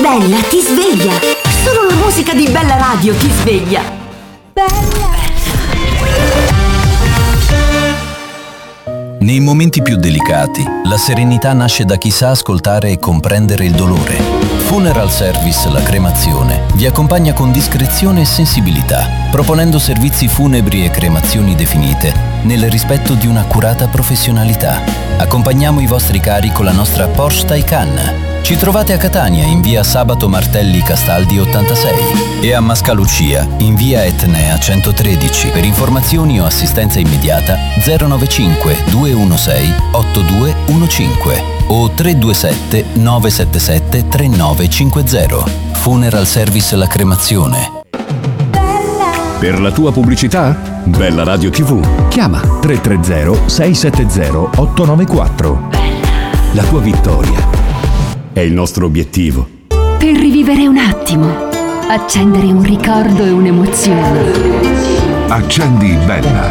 Bella ti sveglia. Solo la musica di Bella Radio ti sveglia. Bella. Nei momenti più delicati, la serenità nasce da chi sa ascoltare e comprendere il dolore. Funeral Service La Cremazione vi accompagna con discrezione e sensibilità, proponendo servizi funebri e cremazioni definite nel rispetto di un'accurata professionalità. Accompagniamo i vostri cari con la nostra Porsche Taycan. Ci trovate a Catania in via Sabato Martelli Castaldi 86 e a Mascalucia in via Etnea 113. Per informazioni o assistenza immediata 095 216 8215 o 327 977 3950. Funeral Service La Cremazione. Per la tua pubblicità? Bella Radio TV. Chiama 330 670 894. La tua vittoria è il nostro obiettivo. Per rivivere un attimo, accendere un ricordo e un'emozione. Accendi Bella.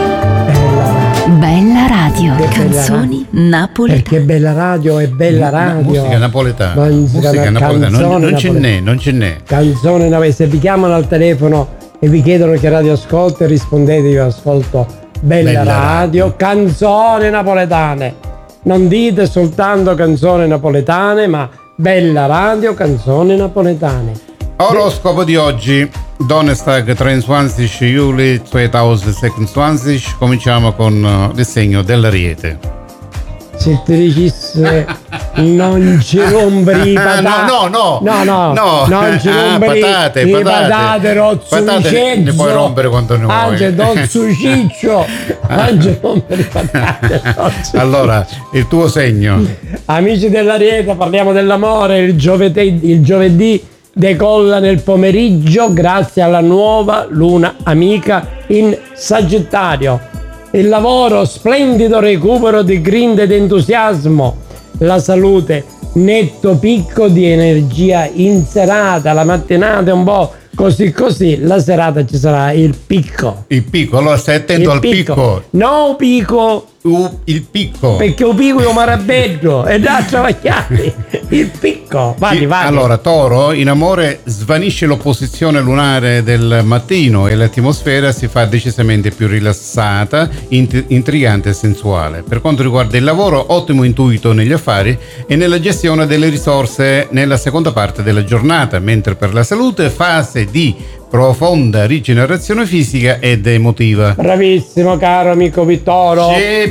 Bella Radio. Canzoni napoletane. Perché Bella Radio è Bella Radio. Musica napoletana. Musica napoletana. Non ce n'è. Canzone napoletana. Se vi chiamano al telefono e vi chiedono che radio ascolto, rispondete: io ascolto Bella Radio, canzoni napoletane. Non dite soltanto canzoni napoletane, ma Bella Radio, canzoni napoletane. Oroscopo di oggi. Donnerstag 23 Juli 2026. Cominciamo con il segno dell'Ariete. Se ti dicesse non ci rompere i patate. No, non ci rompere patate, i patate, patate ne puoi rompere quanto ne vuoi. Anche Dozzu Ciccio, non ci rompere i patate. Allora, il tuo segno. Amici dell'Ariete, parliamo dell'amore. Il giovedì decolla nel pomeriggio grazie alla nuova luna amica in Sagittario. Il lavoro, splendido recupero di grinta ed entusiasmo. La salute, netto picco di energia in serata. La mattinata è un po' così, la serata ci sarà il picco. Il picco, allora stai attento al picco. No picco. Il picco. Perché il picco è un marabello e da travagliare. Il picco. Vai. Allora, Toro, in amore svanisce l'opposizione lunare del mattino e l'atmosfera si fa decisamente più rilassata, intrigante e sensuale. Per quanto riguarda il lavoro, ottimo intuito negli affari e nella gestione delle risorse nella seconda parte della giornata, mentre per la salute fase di profonda rigenerazione fisica ed emotiva. Bravissimo caro amico Vittoro.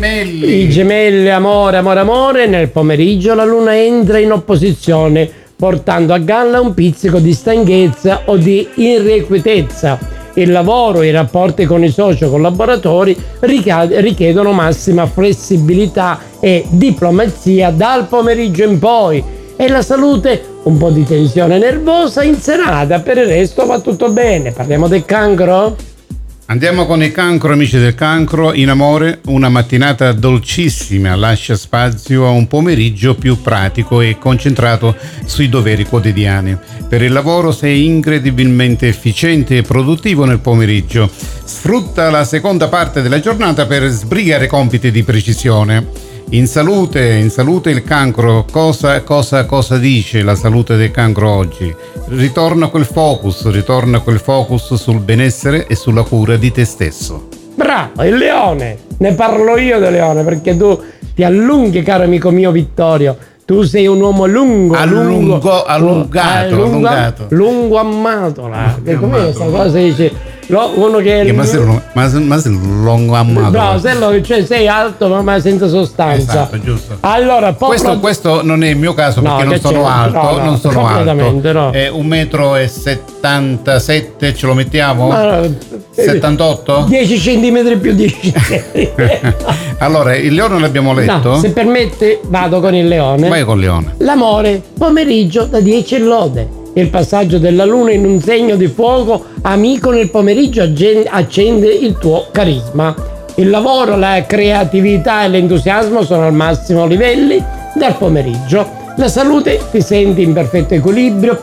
I gemelli, amore. Nel pomeriggio la luna entra in opposizione, portando a galla un pizzico di stanchezza o di irrequietezza. Il lavoro e i rapporti con i soci collaboratori richiedono massima flessibilità e diplomazia dal pomeriggio in poi. E la salute, un po' di tensione nervosa in serata, per il resto va tutto bene. Parliamo del cancro? Andiamo con il cancro, amici del cancro. In amore, una mattinata dolcissima lascia spazio a un pomeriggio più pratico e concentrato sui doveri quotidiani. Per il lavoro sei incredibilmente efficiente e produttivo nel pomeriggio. Sfrutta la seconda parte della giornata per sbrigare compiti di precisione. In salute il cancro, cosa dice la salute del cancro oggi? Ritorna quel focus sul benessere e sulla cura di te stesso. Bravo, il leone! Ne parlo io del leone perché tu ti allunghi, caro amico mio Vittorio. Tu sei un uomo allungato. Lungo ammatola. E come questa cosa dice? Uno che è ma sei lungo ammatola. No, sei alto ma senza sostanza. Esatto, giusto. Allora, questo non è il mio caso perché non sono alto. Non sono alto. No. È 1,77 m, ce lo mettiamo? 78? 10 centimetri più 10 centimetri. Allora, il leone l'abbiamo letto? No, se permette vado con il leone. Vai con il leone. L'amore, pomeriggio da 10 lode. Il passaggio della luna in un segno di fuoco amico nel pomeriggio accende il tuo carisma. Il lavoro, la creatività e l'entusiasmo sono al massimo livelli dal pomeriggio. La salute, ti senti in perfetto equilibrio.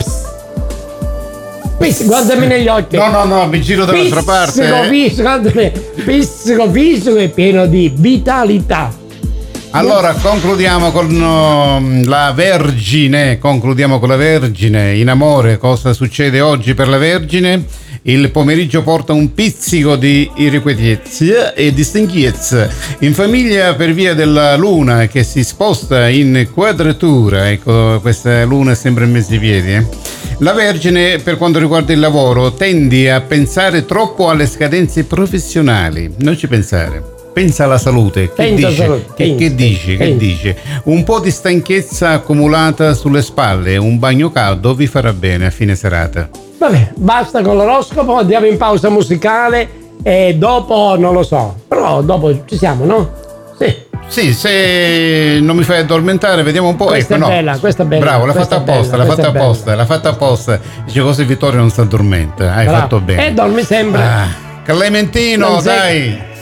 Guardami negli occhi. No, mi giro dall'altra parte. Fisico fisico e pieno di vitalità. Allora concludiamo con la Vergine. In amore, cosa succede oggi per la Vergine? Il pomeriggio porta un pizzico di irrequietezza e di stanchezza in famiglia per via della luna che si sposta in quadratura. Ecco, questa luna è sempre in mezzo ai piedi. La Vergine, per quanto riguarda il lavoro, tendi a pensare troppo alle scadenze professionali. Non ci pensare. Pensa alla salute. Che dici? Un po' di stanchezza accumulata sulle spalle, un bagno caldo vi farà bene a fine serata. Vabbè, basta con l'oroscopo, andiamo in pausa musicale e dopo non lo so, però dopo ci siamo, no? Sì, se non mi fai addormentare, vediamo un po'. Questa è bella. Bravo, l'ha fatta apposta. Dice così Vittorio non si addormenta. Hai fatto bene. E dormi sempre. Clementino, dai.